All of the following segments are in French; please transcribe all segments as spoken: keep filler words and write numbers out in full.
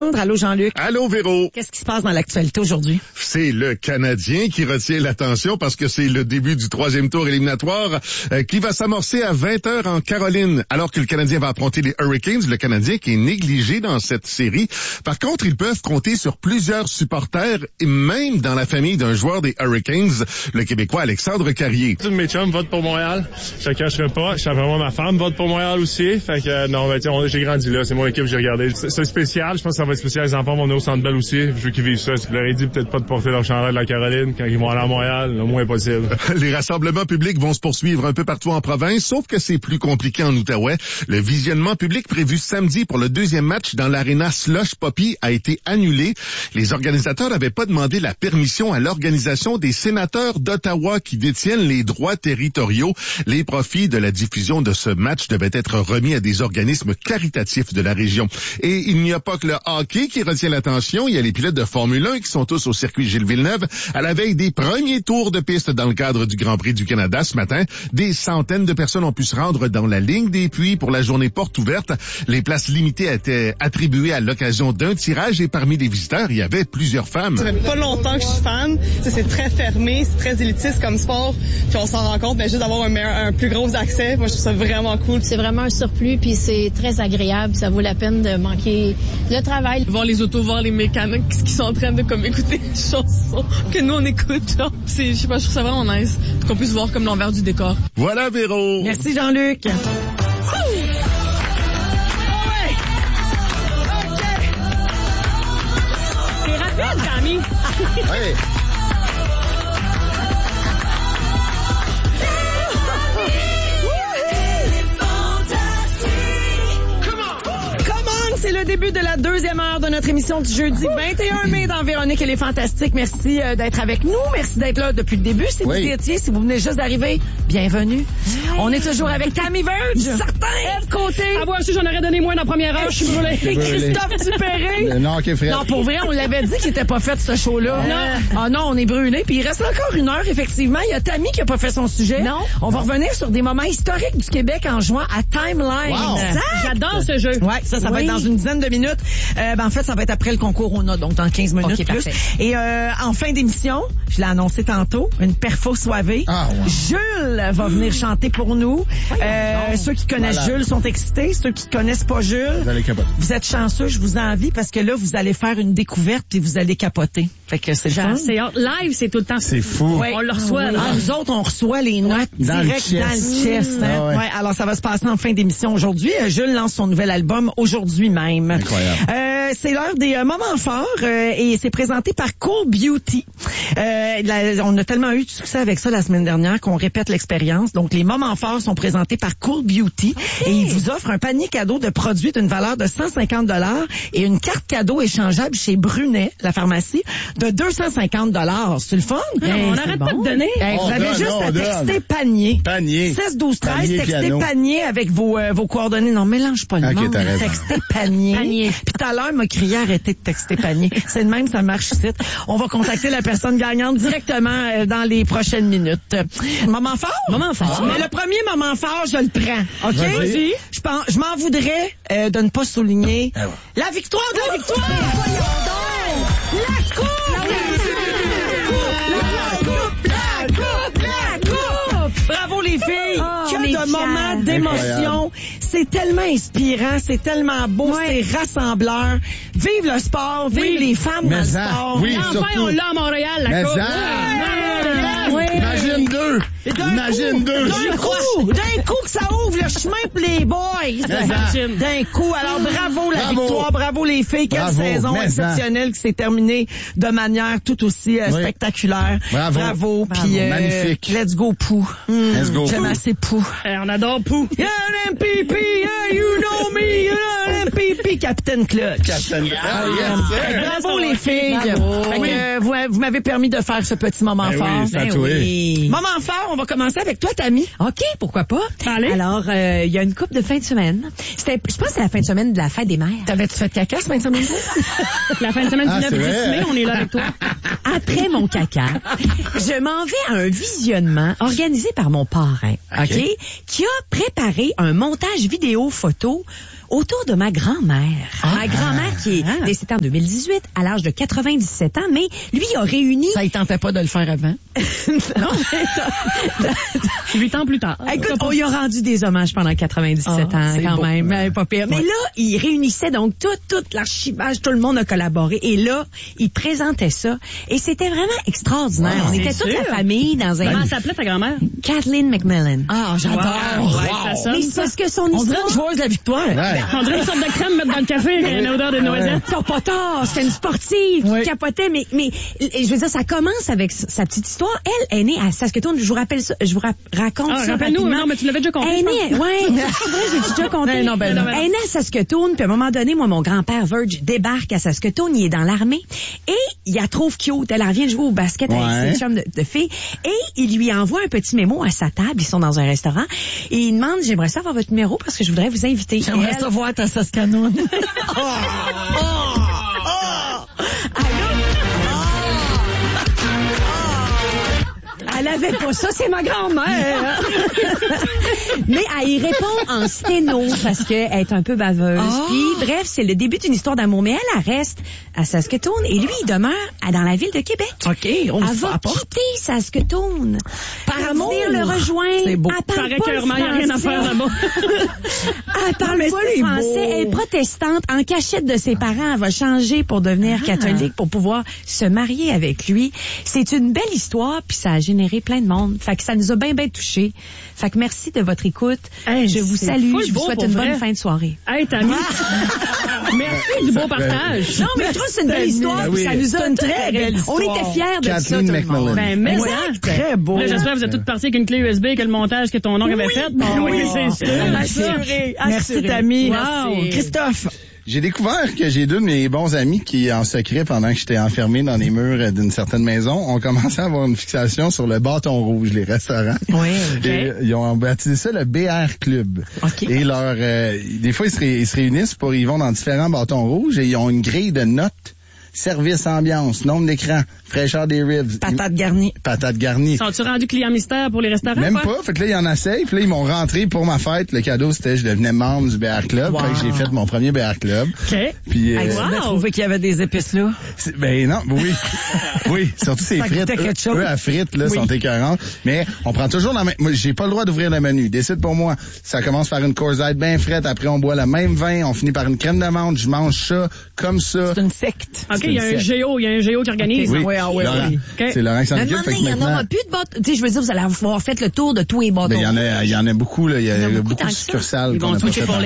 Allô Jean-Luc. Allô Véro. Qu'est-ce qui se passe dans l'actualité aujourd'hui? C'est le Canadien qui retient l'attention parce que c'est le début du troisième tour éliminatoire euh, qui va s'amorcer à vingt heures en Caroline. Alors que le Canadien va affronter les Hurricanes, le Canadien qui est négligé dans cette série. Par contre, ils peuvent compter sur plusieurs supporters et même dans la famille d'un joueur des Hurricanes, le Québécois Alexandre Carrier. Tous mes chums votent pour Montréal. Je ne cacherai pas. Je sais vraiment ma femme vote pour Montréal aussi. Fait que euh, non, ben, on, j'ai grandi là. C'est mon équipe que j'ai regardé. C'est, c'est spécial. Je pense que ça va être spécial. Les enfants vont venir au Centre Bell aussi. Je veux qu'ils vivent ça. Je leur ai dit peut-être pas de porter leur chandail de la Caroline quand ils vont aller à Montréal. Le moins possible. Les rassemblements publics vont se poursuivre un peu partout en province, sauf que c'est plus compliqué en Outaouais. Le visionnement public prévu samedi pour le deuxième match dans l'aréna Slush Poppy a été annulé. Les organisateurs n'avaient pas demandé la permission à l'organisation des sénateurs d'Ottawa qui détiennent les droits territoriaux. Les profits de la diffusion de ce match devaient être remis à des organismes caritatifs de la région. Et il n'y a pas que le hockey qui retient l'attention. Il y a les pilotes de Formule un qui sont tous au circuit Gilles Villeneuve à la veille des premiers tours de piste dans le cadre du Grand Prix du Canada. Ce matin, des centaines de personnes ont pu se rendre dans la ligne des puits pour la journée porte ouverte. Les places limitées étaient attribuées à l'occasion d'un tirage et parmi les visiteurs, il y avait plusieurs femmes. Ça fait pas longtemps que je suis fan. C'est très fermé, c'est très élitiste comme sport. Puis on s'en rend compte, mais juste d'avoir un, meilleur, un plus gros accès, moi je trouve ça vraiment cool. C'est vraiment un surplus, puis c'est très agréable. Ça vaut la peine de manquer le travail. Voir les autos, voir les mécaniques qui sont en train de comme écouter des chansons que nous on écoute. Genre, c'est, je sais pas, je trouve ça vraiment nice qu'on puisse voir comme l'envers du décor. Voilà Véro. Merci Jean-Luc. C'est rapide, Camille. Ouais. C'est le début de la deuxième heure de notre émission du jeudi vingt et un mai dans Véronique et les Fantastiques. Merci euh, d'être avec nous. Merci d'être là depuis le début. Si oui. vous y étiez, si vous venez juste d'arriver, bienvenue. Oui. On est toujours avec Tammy Verge. Certain. Eve Côté. Ah, moi aussi, j'en aurais donné moins dans la première heure. Je suis brûlée. Et Christophe Dupéré. Non, okay, frère. Non, pour vrai, on l'avait dit qu'il était pas fait, ce show-là. Non. Ah non, on est brûlés. Puis il reste encore une heure, effectivement. Il y a Tammy qui a pas fait son sujet. Non. On va revenir sur des moments historiques du Québec en jouant à Timeline. Wow. J'adore ce jeu. Ouais, ça, ça oui. va être dans une dizaine de minutes. Euh, ben, en fait, ça va être après le concours au N A, donc dans quinze minutes okay, plus. Parfait. Et euh, en fin d'émission, je l'ai annoncé tantôt, une perfo soivée. Ah, wow. Jules va venir chanter pour nous. Euh, ceux qui connaissent Malade. Jules sont excités. Ceux qui connaissent pas Jules, Vous allez capoter. vous êtes chanceux, je vous envie parce que là, vous allez faire une découverte puis vous allez capoter. Fait que c'est Genre, fun. c'est live, c'est tout le temps. C'est fou. Ouais. On le reçoit, Ah, là. nous autres, on reçoit les notes Dans direct le dans chest. le chest. Hein? Ah ouais. Ouais, alors, ça va se passer en fin d'émission aujourd'hui. Euh, Jules lance son nouvel album aujourd'hui même. Incroyable. Euh, c'est l'heure des euh, moments forts euh, et c'est présenté par Cool Beauty. Euh, la- on a tellement eu de succès avec ça la semaine dernière qu'on répète l'expérience. Donc, les moments forts sont présentés par Cool Beauty et ils vous offrent un panier cadeau de produits d'une valeur de cent cinquante dollars et une carte cadeau échangeable chez Brunet, la pharmacie, de deux cent cinquante dollars. C'est le fun? Non, on n'arrête pas de donner. Hey, vous On avez donne, juste on à donne. texter panier. Panier. seize douze treize, Panier, textez piano. panier avec vos, euh, vos coordonnées. Non, mélange pas le Ok, monde. t'as raison. Textez panier. Panier. Puis tout à l'heure, m'a crié arrêtez de texter panier. C'est de même, ça marche ici. On va contacter la personne gagnante directement euh, dans les prochaines minutes. Moment fort? Moment fort. Mais le premier moment fort, je le prends. OK? Vas-y. Je pense, je m'en voudrais euh, de ne pas souligner Ah ouais. la victoire de la victoire! La coupe! La coupe! La coupe! Bravo les filles! Oh, que on est de fiers. moments d'émotion. C'est tellement inspirant, c'est tellement beau, Ouais. c'est rassembleur. Vive le sport, vive Oui. les femmes Mais dans le ça, sport. oui. Et enfin, surtout. on l'a à Montréal, la Mais coupe. ça. Oui. Imagine deux. Et d'un Imagine coup, deux. D'un coup, d'un coup que ça ouvre le chemin pour les boys. Mais ça. D'un coup. Alors bravo la Bravo. victoire, bravo les filles. Quelle Bravo. saison Mais ça. exceptionnelle qui s'est terminée de manière tout aussi euh, Oui. spectaculaire. Bravo. Bravo. Puis euh, Magnifique. let's go Pou. Mm, Let's go, J'aime Pou. assez Pou. Eh, on adore Pou. Yeah, M P P, yeah, you know me, you know M P P, Captain Clutch. Captain. Ah, yes, sir. Bravo les filles. Bravo. Fait que, euh, vous, vous m'avez permis de faire ce petit moment Ben fort. oui, c'est à toi. Moment fort, on va commencer avec toi, Tammy. OK, pourquoi pas? Allez. Alors, euh, il y a une couple de fin de semaine. C'était, je pense que c'est la fin de semaine de la fête des mères. T'avais-tu fait caca ce fin de semaine? La fin de semaine Ah, du neuf c'est dix vrai. mai, on est là avec toi. Après mon caca, je m'en vais à un visionnement organisé par mon parrain, OK? OK. Qui a préparé un montage vidéo photo autour de ma grand-mère. Ah. Ma grand-mère qui est ah. décédée en deux mille dix-huit à l'âge de quatre-vingt-dix-sept ans, mais lui il a réuni... Ça, il tentait pas de le faire avant. Non. Huit ans plus tard. Écoute, on y a rendu des hommages pendant quatre-vingt-dix-sept ah, ans, quand beau. même. Mais pas pire. Ouais. Mais là, il réunissait donc tout, tout l'archivage, tout le monde a collaboré. Et là, il présentait ça. Et c'était vraiment extraordinaire. Wow, on était toute sûr. la famille dans un... Comment s'appelait ta grand-mère? Kathleen McMillan. Ah, j'adore. Wow. Wow. Ouais, ça mais c'est parce que son histoire... On dirait une joueuse de la victoire. Ouais. On dirait une sorte de crème mettre dans le café avec une odeur de noisette. Ça pas tard. C'était une sportive qui capotait. Mais, mais, je veux dire, ça commence avec sa petite histoire. Elle est née à Saskatoon. Je vous rappelle ça. Je vous ra- raconte ah, ça rapidement. Non, mais tu l'avais déjà compté. Elle est née, ouais. C'est vrai, j'ai déjà compté. Non, ben, non, ben, elle est née à Saskatoon. Puis à un moment donné, moi, mon grand-père Verge débarque à Saskatoon. Il est dans l'armée. Et il la trouve cute. Elle revient de jouer au basket ouais. avec ses chums de, de filles. Et il lui envoie un petit mémo à sa table. Ils sont dans un restaurant. Et il demande, j'aimerais ça avoir votre numéro parce que je voudrais vous inviter. J'aimerais ça voir ta Saskatoon. oh, oh, oh. Elle avait pas ça, c'est ma grand-mère. Mais elle y répond en sténo parce qu'elle est un peu baveuse. Oh. Puis bref, c'est le début d'une histoire d'amour. Mais elle, elle reste à Saskatoon et lui, il demeure dans la ville de Québec. OK, on elle va quitter Saskatoon. Par amour. Venir le rejoindre. C'est beau. Elle parle pas le il n'y a rien à faire là-bas. Elle parle pas le français. Beau. Elle est protestante. En cachette de ses parents, elle va changer pour devenir ah. catholique pour pouvoir se marier avec lui. C'est une belle histoire puis ça a généré plein de monde. Fait que ça nous a bien, bien touchés. Fait que merci de votre écoute. Hey, je vous salue. Je vous souhaite une bonne fin de soirée. Hey, t'as mis. Merci du beau partage. Non, mais je trouve que c'est une belle histoire. Ben oui. Ça nous a une très belle histoire. On était fiers de Kathleen ça. McMillan. Ben, mais ouais, hein, très beau. Là, j'espère que vous êtes toutes parties avec une clé U S B que le montage que ton oncle oui. avait fait. Ben, oui, oui, c'est sûr. Assuré. Merci, Tammy. Wow. Christophe. J'ai découvert que j'ai deux de mes bons amis qui, en secret, pendant que j'étais enfermé dans les murs d'une certaine maison, ont commencé à avoir une fixation sur le bâton rouge, les restaurants. Oui, okay. Et, ils ont baptisé ça le B R Club. Okay. Et leur, euh, des fois, ils se, ré, ils se réunissent pour, ils vont dans différents bâtons rouges et ils ont une grille de notes. Service, ambiance, nombre d'écrans, fraîcheur des ribs. Patates garnies. Patates garnies. Sont-tu rendu client mystère pour les restaurants? Même quoi? pas. Fait que là, il y en a sept. Puis là, ils m'ont rentré pour ma fête. Le cadeau, c'était je devenais membre du B R Club. Wow. Fait que j'ai fait mon premier B R Club. OK. Puis, euh, wow. trouvé qu'il y avait des épices là. Ben non, oui. Oui, surtout ces frites. Eux, eux, à frites, là, oui. sont écœurantes. Mais on prend toujours la même... Moi, j'ai pas le droit d'ouvrir le menu. Décide pour moi. Ça commence par une Coors Light bien frette. Après, on boit le même vin. On finit par une crème d'amande. Je mange ça comme ça. C'est une secte. OK, il y a un géo. Il y a un géo qui organise. Okay. Oui, oui, oui, Laurent, oui. Okay. C'est Laurent qui s'en occupe. Il y en aura plus de bâtons. Tu sais, je veux dire, vous allez avoir fait le tour de tous les bâtons. Ben, il y en a, il y en a beaucoup, là. Il y a, il y a beaucoup, beaucoup de succursales. Ils vont switcher pour les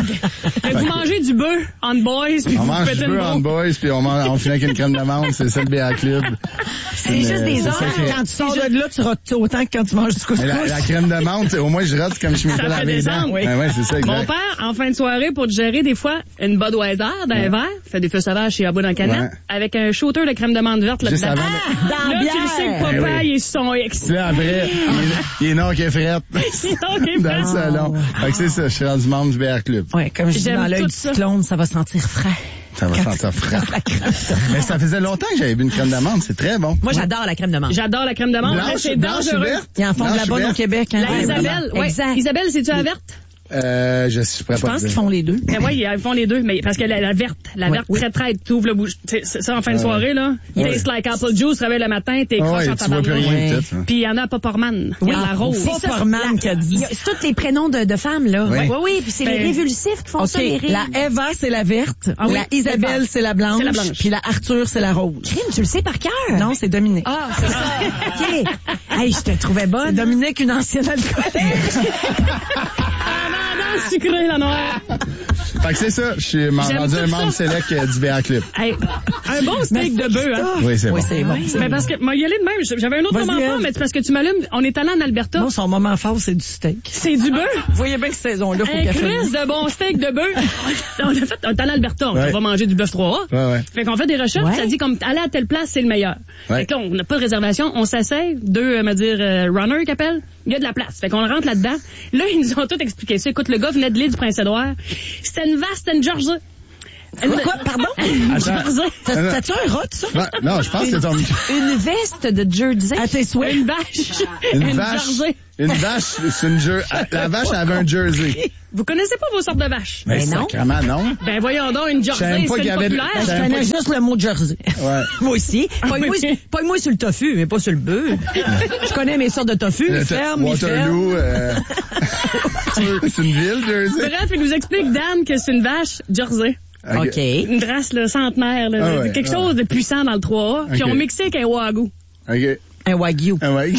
kegs. Vous mangez du bœuf on boys, puis on vous mange du bœuf on boys, puis on mange, on finit avec une crème d'amande. C'est ça le B R Club. C'est juste des heures. Quand tu sors de là, tu rotes autant que quand tu manges du couscous. La, la crème d'amande, au moins, je rote comme je m'étais lavé les dents. Oui. Ben ouais, c'est ça, exact. Mon père, en fin de soirée, pour te gérer des fois, une Budweiser dans ouais. un verre, fait des feux sauvages chez Abou dans le canette, ouais. avec un shooter de crème d'amande verte là-dedans. Avant ah, dans là, bière. Tu sais que papa, ben oui. il est son ex. Là, après, il est non qui est frette. Il est non qui est dans le salon. Fait que c'est ça, je suis rendu membre du B R Club. Ouais, comme je dis dans l'œil du cyclone, ça va sentir frais. Ça va sentir frais. Mais ça faisait longtemps que j'avais bu une crème d'amande, c'est très bon. Moi, j'adore la crème d'amande. J'adore la crème d'amande, mais c'est dangereux. Ils en font de la bonne au Québec. Hein. La Isabelle, oui. Isabelle, c'est-tu la verte? Euh, je suis prêt je pense qu'ils font les deux. Mais oui, ils font les deux, mais parce que la, la verte, la ouais, verte oui. très traite, tu ouvres le bouche. C'est ça en fin de ouais. soirée, là. Ouais. Taste like apple juice, réveille le matin, t'es croche en tabarnak. Puis il y en a Popperman. Oui, la rose. C'est Popperman qui a dit. C'est tous les prénoms de, de femmes, là. Oui, oui, oui. Puis c'est ben, les révulsifs qui font okay. ça, les rimes. La Eva, c'est la verte. Ah, oui. La Isabelle, c'est la blanche. la blanche. Puis la Arthur, c'est la rose. Crime, tu le sais par cœur. Non, c'est Dominique. Ah, c'est ça. OK. Hey, je te trouvais bonne. C'est Dominique, une ancienne alcoolique. Sucré, la noire. Fait que c'est ça, je suis rendu un membre select du B R Club. Hey, un bon steak de bœuf, hein? Oui, c'est bon. Oui, c'est bon. Oui. Mais parce que, moi, y aller de même, j'avais un autre Vas-y moment fort, mais c'est parce que tu m'allumes, on est allé en Alberta. Non, son moment fort, c'est du steak. C'est du bœuf? Vous voyez bien que cette saison-là, faut un crise de bon steak de bœuf. On a fait, on est allé en Alberta, ouais. on va manger du bœuf trois A. Ouais, ouais. Fait qu'on fait des recherches, ouais. ça dit comme, aller à telle place, c'est le meilleur. Ouais. Fait que là, on n'a pas de réservation, on s'essaye, deux, euh, me dire, euh, runners qui appellent. Il y a de la place. Fait qu'on rentre là-dedans. Là, ils nous ont tout expliqué ça. Écoute, le gars venait de l'île du Prince-Édouard. C'était une vaste, c'était une Georgia. Quoi, pardon? Attends. T'as-tu un rot, ça? Non, non, je pense que c'est ton... Une veste de jersey. À tes souhaits. Une vache. Une, Une vache. jersey. Une vache, c'est une jer... La vache avait un jersey. Vous connaissez pas vos sortes de vaches? Mais non. sacrément, non. Ben voyons donc, une Je jersey, savais pas c'est qu'il y une avait de- populaire. je Je savais connais pas- juste le mot jersey. Ouais. Moi aussi. Pas moi, oui. pas moi sur le tofu, mais pas sur le bœuf. Je connais mes sortes de tofu, Le mes t- fermes, mes fermes. Waterloo, euh... c'est une ville, Jersey. Bref, il nous explique, Dan, que c'est une vache jersey. OK. Une race là, centenaire, là, Ah ouais, quelque ah chose de puissant dans le trois A, puis OK. on mixé avec un wagyu. OK. Un wagyu. Ah ouais.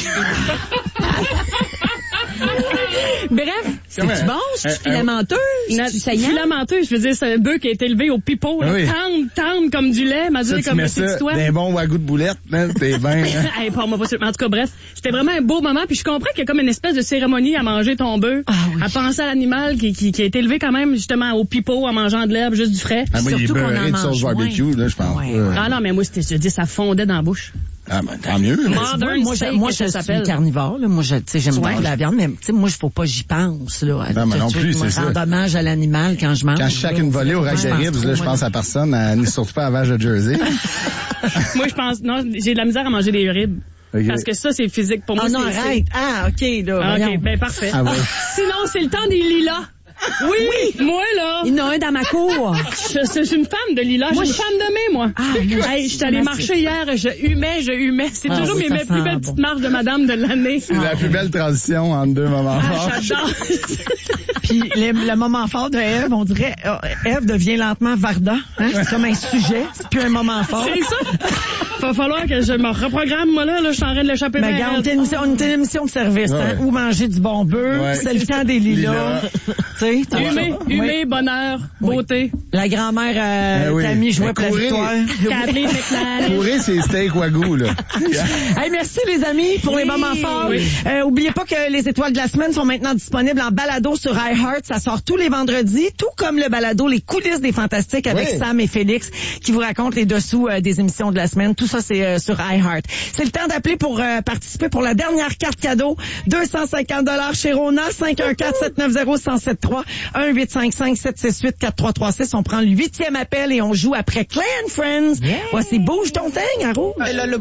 Bref, C'est-tu bon? C'est-tu filamenteux? na- C'est-tu saillant? filamenteux, je veux dire, c'est un bœuf qui a été élevé au pipeau, là, Ah oui. tendre, tendre comme du lait, m'a Ça, dit tu comme mets un ça petit toit. d'un bon wagyu de boulette, là, t'es bien... hein. Hey, pas moi, pas sûr. En tout cas, bref, c'était vraiment un beau moment. Puis je comprends qu'il y a comme une espèce de cérémonie à manger ton bœuf, Ah oui. à penser à l'animal qui, qui, qui a été élevé quand même justement au pipeau, en mangeant de l'herbe, juste du frais. Ah, moi, il est Surtout qu'on beurré en de sauce mange barbecue, moins. là, je pense. Ouais. Ouais. Ah non, mais moi, c'était, je dis, ça fondait dans la bouche. Ah, ben, tant mieux. là. Modern moi, je, steak, moi, que je ça suis s'appelle. carnivore. Là. Moi, je, tu sais, j'aime Ouais. beaucoup la viande, mais tu sais, moi, il faut pas j'y pense. Là. Non, mais non Tu- tu- plus, moi, c'est je rends ça. hommage à l'animal quand je mange. Quand je chaque une volée au rack de ribs, là, je pense à personne, à, ni surtout pas à la vache de Jersey. Moi, je pense, non, j'ai de la misère à manger des ribs. Ok. Parce que ça, c'est physique. Pour moi, Ah non, c'est... arrête. Ah, OK, là. Ah, voyons. OK, ben parfait. Ah ouais. Sinon, c'est le temps des lilas. Oui, moi, là, Il y en a un dans ma cour. je, je suis une fan de lilas. Je suis une fan de mai, moi. Ah, moi Hey, aussi, je suis allée moi, marcher hier, je humais, je humais. C'est Ah, toujours oui, mes, ça mes sent plus belles bon. petites marches de madame de l'année. C'est la plus belle transition entre deux moments Ah, forts. j'adore. Puis le, le moment fort de Ève, on dirait, euh, Ève devient lentement Varda. Hein? C'est comme un sujet, c'est plus un moment fort. C'est ça. Va falloir que je me reprogramme, moi, là. là je suis en train de l'échapper. Mais bien regarde, on raide. était une émission, on était une émission de service, Ouais. hein? Ou manger du bon bœuf, Ouais. c'est le temps des lilas. Lilas. Tu sais, t'as- Humé, Oui. humé, bonheur, beauté. La grand-mère euh, Ben oui. Tammy jouait Mais pour la courir. victoire. Kathleen McNally. Pourri, c'est steak wagyu, là. Hey, merci les amis pour les Oui. moments forts. Oui. Euh, oubliez pas que les étoiles de la semaine sont maintenant disponibles en balado sur iHeart. Ça sort tous les vendredis, tout comme le balado Les coulisses des fantastiques avec Oui. Sam et Félix qui vous racontent les dessous euh, des émissions de la semaine. Tout ça c'est euh, sur iHeart. C'est le temps d'appeler pour euh, participer pour la dernière carte cadeau. deux cent cinquante dollars chez Rona. cinq un quatre, sept neuf zéro, un zéro sept trois. un huit cinq cinq, sept six huit, quatre trois trois six. On prend le huitième appel et on joue après Clan Friends. Voici Bouge ton teigne, à rouge.